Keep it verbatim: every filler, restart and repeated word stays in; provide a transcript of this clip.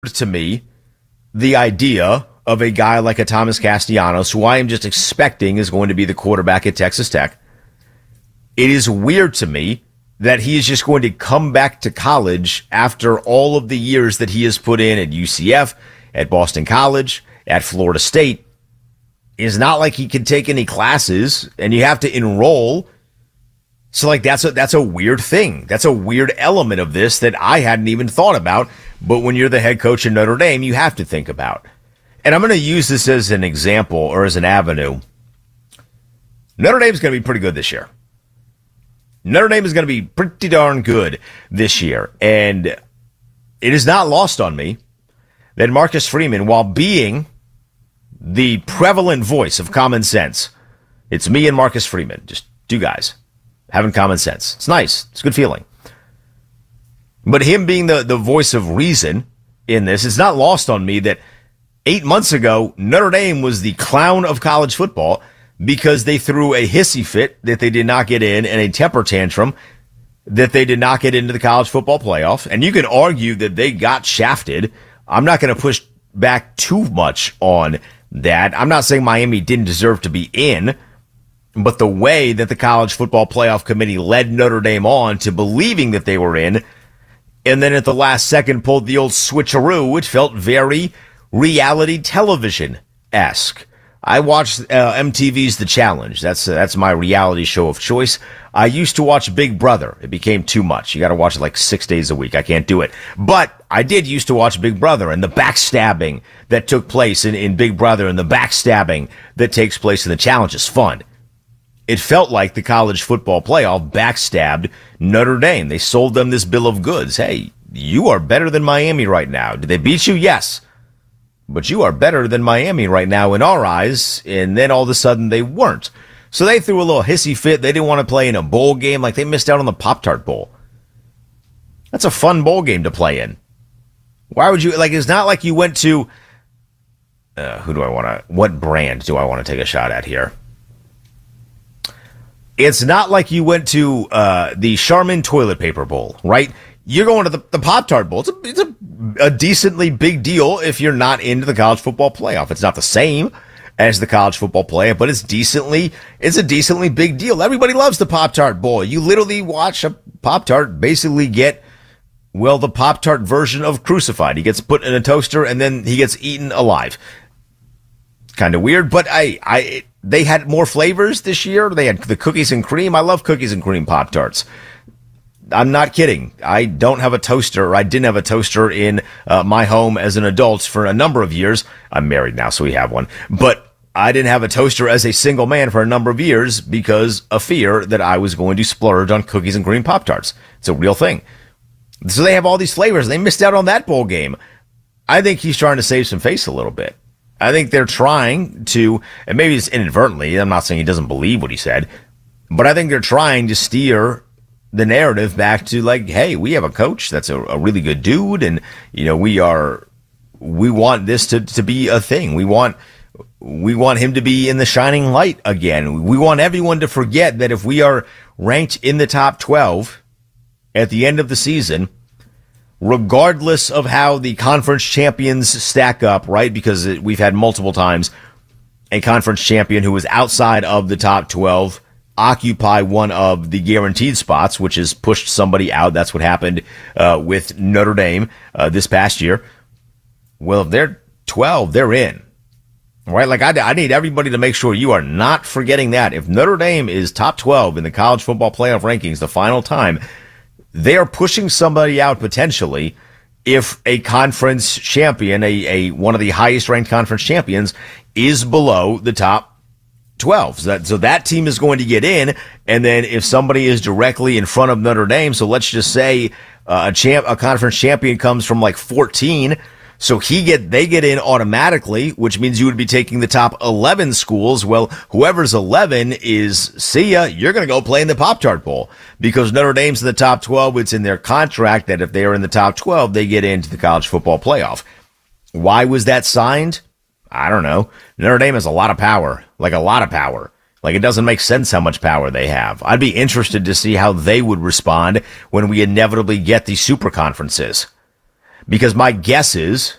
to me the idea of a guy like a Thomas Castellanos, who I am just expecting is going to be the quarterback at Texas Tech. It is weird to me that he is just going to come back to college after all of the years that he has put in at U C F, at Boston College, at Florida State. It's not like he can take any classes, and you have to enroll. So, like, that's a, that's a weird thing. That's a weird element of this that I hadn't even thought about. But when you're the head coach in Notre Dame, you have to think about. And I'm going to use this as an example or as an avenue. Notre Dame is going to be pretty good this year. Notre Dame is going to be pretty darn good this year. And it is not lost on me that Marcus Freeman, while being the prevalent voice of common sense, it's me and Marcus Freeman, just two guys having common sense. It's nice. It's a good feeling. But him being the, the voice of reason in this, it's not lost on me that eight months ago, Notre Dame was the clown of college football because they threw a hissy fit that they did not get in and a temper tantrum that they did not get into the college football playoff. And you can argue that they got shafted. I'm not going to push back too much on that. I'm not saying Miami didn't deserve to be in, but the way that the college football playoff committee led Notre Dame on to believing that they were in, and then at the last second pulled the old switcheroo, it felt very reality television-esque. I watched uh, M T V's The Challenge. That's uh, that's my reality show of choice. I used to watch Big Brother. It became too much. You got to watch it like six days a week. I can't do it. But I did used to watch Big Brother and the backstabbing that took place in, in Big Brother and the backstabbing that takes place in The Challenge is fun. It felt like the college football playoff backstabbed Notre Dame. They sold them this bill of goods. Hey, you are better than Miami right now. Did they beat you? Yes. But you are better than Miami right now in our eyes. And then all of a sudden they weren't. So they threw a little hissy fit. They didn't want to play in a bowl game. Like they missed out on the Pop-Tart Bowl. That's a fun bowl game to play in. Why would you, like, it's not like you went to, uh, who do I want to, what brand do I want to take a shot at here? It's not like you went to uh, the Charmin toilet paper bowl, right? You're going to the, the Pop-Tart Bowl. It's, a, it's a, a decently big deal if you're not into the college football playoff. It's not the same as the college football playoff, but it's decently, it's a decently big deal. Everybody loves the Pop-Tart Bowl. You literally watch a Pop-Tart basically get, well, the Pop-Tart version of Crucified. He gets put in a toaster and then he gets eaten alive. Kind of weird, but I, I, they had more flavors this year. They had the cookies and cream. I love cookies and cream Pop-Tarts. I'm not kidding. I don't have a toaster. I didn't have a toaster in uh, my home as an adult for a number of years. I'm married now, so we have one. But I didn't have a toaster as a single man for a number of years because of fear that I was going to splurge on cookies and cream Pop-Tarts. It's a real thing. So they have all these flavors. They missed out on that bowl game. I think he's trying to save some face a little bit. I think they're trying to, and maybe it's inadvertently, I'm not saying he doesn't believe what he said, but I think they're trying to steer the narrative back to like, hey, we have a coach that's a, a really good dude, and you know, we are, we want this to, to be a thing. We want, we want him to be in the shining light again. We want everyone to forget that if we are ranked in the top twelve at the end of the season, regardless of how the conference champions stack up, right? Because it, we've had multiple times a conference champion who was outside of the top twelve occupy one of the guaranteed spots, which has pushed somebody out. That's what happened uh, with Notre Dame uh, this past year. Well, if they're twelve, they're in. Right? Like, I, I need everybody to make sure you are not forgetting that. If Notre Dame is top twelve in the college football playoff rankings the final time, they are pushing somebody out potentially if a conference champion, a, a one of the highest ranked conference champions, is below the top twelve. So that, so that team is going to get in, and then if somebody is directly in front of Notre Dame, so let's just say uh, a champ, a conference champion comes from like fourteen, so he get they get in automatically, which means you would be taking the top eleven schools. Well, whoever's eleven is, see ya, you're going to go play in the Pop-Tart Bowl because Notre Dame's in the top twelve. It's in their contract that if they are in the top twelve, they get into the college football playoff. Why was that signed? I don't know. Notre Dame has a lot of power, like a lot of power. Like, it doesn't make sense how much power they have. I'd be interested to see how they would respond when we inevitably get these super conferences. Because my guess is